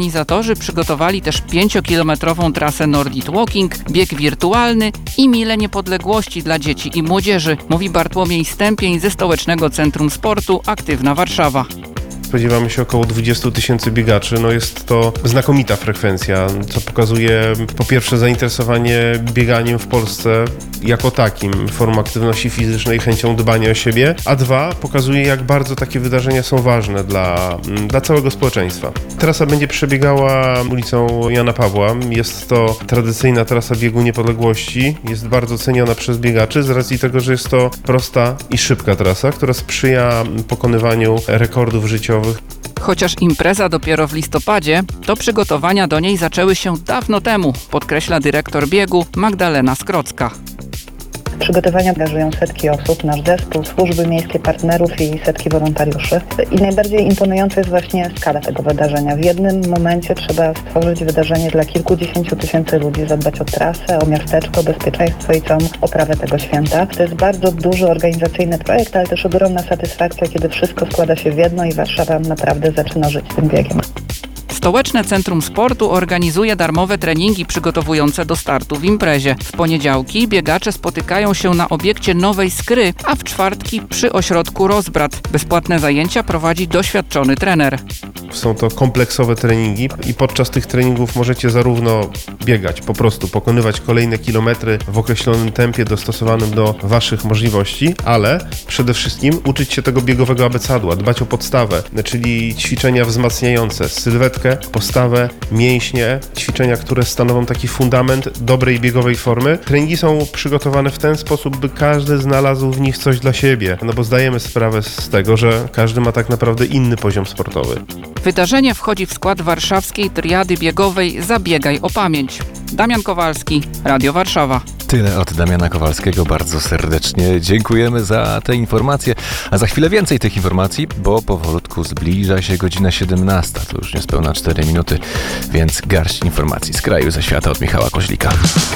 Organizatorzy przygotowali też 5-kilometrową trasę Nordic Walking, bieg wirtualny i Milę Niepodległości dla dzieci i młodzieży, mówi Bartłomiej Stępień ze Stołecznego Centrum Sportu Aktywna Warszawa. Spodziewamy się około 20 000 biegaczy. Jest to znakomita frekwencja, co pokazuje po pierwsze zainteresowanie bieganiem w Polsce jako takim, formą aktywności fizycznej, chęcią dbania o siebie, a dwa, pokazuje jak bardzo takie wydarzenia są ważne dla całego społeczeństwa. Trasa będzie przebiegała ulicą Jana Pawła. Jest to tradycyjna trasa biegu niepodległości. Jest bardzo ceniona przez biegaczy z racji tego, że jest to prosta i szybka trasa, która sprzyja pokonywaniu rekordów życiowych. Chociaż impreza dopiero w listopadzie, to przygotowania do niej zaczęły się dawno temu, podkreśla dyrektor biegu Magdalena Skrocka. Przygotowania angażują setki osób, nasz zespół, służby miejskie partnerów i setki wolontariuszy. I najbardziej imponująca jest właśnie skala tego wydarzenia. W jednym momencie trzeba stworzyć wydarzenie dla kilkudziesięciu tysięcy ludzi, zadbać o trasę, o miasteczko, o bezpieczeństwo i całą oprawę tego święta. To jest bardzo duży organizacyjny projekt, ale też ogromna satysfakcja, kiedy wszystko składa się w jedno i Warszawa naprawdę zaczyna żyć tym biegiem. Stołeczne Centrum Sportu organizuje darmowe treningi przygotowujące do startu w imprezie. W poniedziałki biegacze spotykają się na obiekcie Nowej Skry, a w czwartki przy ośrodku Rozbrat. Bezpłatne zajęcia prowadzi doświadczony trener. Są to kompleksowe treningi i podczas tych treningów możecie zarówno biegać, po prostu pokonywać kolejne kilometry w określonym tempie dostosowanym do waszych możliwości, ale przede wszystkim uczyć się tego biegowego abecadła, dbać o podstawę, czyli ćwiczenia wzmacniające sylwetkę, postawę, mięśnie, ćwiczenia, które stanowią taki fundament dobrej biegowej formy. Treningi są przygotowane w ten sposób, by każdy znalazł w nich coś dla siebie, bo zdajemy sprawę z tego, że każdy ma tak naprawdę inny poziom sportowy. Wydarzenie wchodzi w skład warszawskiej triady biegowej Zabiegaj o pamięć. Damian Kowalski, Radio Warszawa. Tyle od Damiana Kowalskiego. Bardzo serdecznie dziękujemy za te informacje. A za chwilę więcej tych informacji, bo powolutku zbliża się godzina 17. To już niespełna 4 minuty, więc garść informacji z kraju, ze świata od Michała Koźlika.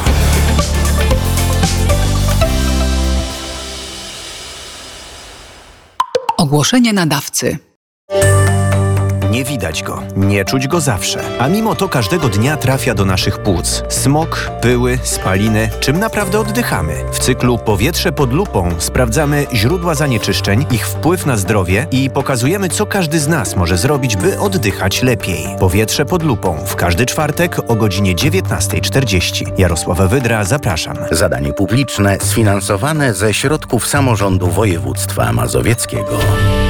Ogłoszenie nadawcy. Nie widać go, nie czuć go zawsze, a mimo to każdego dnia trafia do naszych płuc. Smog, pyły, spaliny, czym naprawdę oddychamy? W cyklu Powietrze pod lupą sprawdzamy źródła zanieczyszczeń, ich wpływ na zdrowie i pokazujemy, co każdy z nas może zrobić, by oddychać lepiej. Powietrze pod lupą w każdy czwartek o godzinie 19:40. Jarosław Wydra, zapraszam. Zadanie publiczne sfinansowane ze środków samorządu województwa mazowieckiego.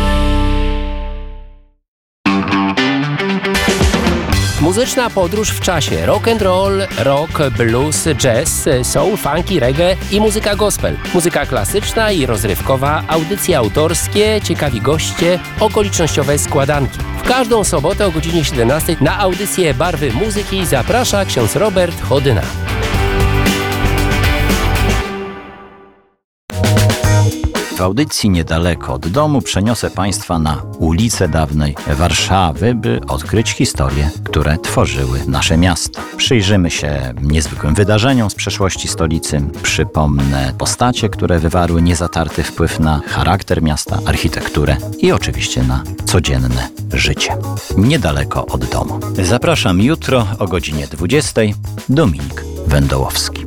Muzyczna podróż w czasie. Rock and roll, rock, blues, jazz, soul, funky, reggae i muzyka gospel. Muzyka klasyczna i rozrywkowa, audycje autorskie, ciekawi goście, okolicznościowe składanki. W każdą sobotę o godzinie 17 na audycję Barwy Muzyki zaprasza ksiądz Robert Chodyna. W audycji Niedaleko od domu przeniosę Państwa na ulice dawnej Warszawy, by odkryć historie, które tworzyły nasze miasto. Przyjrzymy się niezwykłym wydarzeniom z przeszłości stolicy, przypomnę postacie, które wywarły niezatarty wpływ na charakter miasta, architekturę i oczywiście na codzienne życie. Niedaleko od domu. Zapraszam jutro o godzinie 20. Dominik Wędołowski.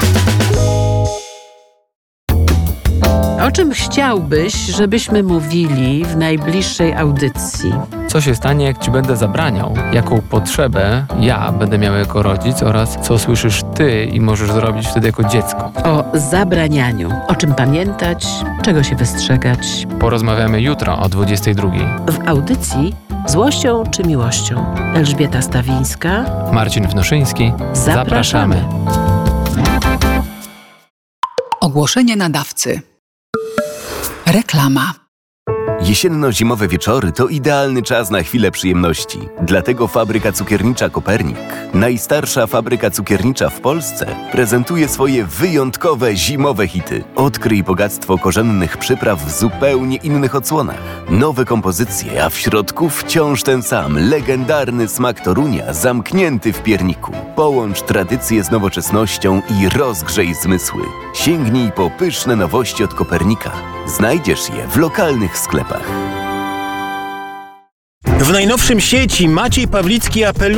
O czym chciałbyś, żebyśmy mówili w najbliższej audycji? Co się stanie, jak Ci będę zabraniał? Jaką potrzebę ja będę miał jako rodzic oraz co słyszysz Ty i możesz zrobić wtedy jako dziecko? O zabranianiu. O czym pamiętać, czego się wystrzegać. Porozmawiamy jutro o 22:00. W audycji Złością czy miłością? Elżbieta Stawińska, Marcin Wnoszyński. Zapraszamy. Ogłoszenie nadawcy. Reklama. Jesienno-zimowe wieczory to idealny czas na chwilę przyjemności. Dlatego fabryka cukiernicza Kopernik, najstarsza fabryka cukiernicza w Polsce, prezentuje swoje wyjątkowe zimowe hity. Odkryj bogactwo korzennych przypraw w zupełnie innych odsłonach. Nowe kompozycje, a w środku wciąż ten sam, legendarny smak Torunia zamknięty w pierniku. Połącz tradycję z nowoczesnością i rozgrzej zmysły. Sięgnij po pyszne nowości od Kopernika. Znajdziesz je w lokalnych sklepach. W najnowszym sieci Maciej Pawlicki apeluje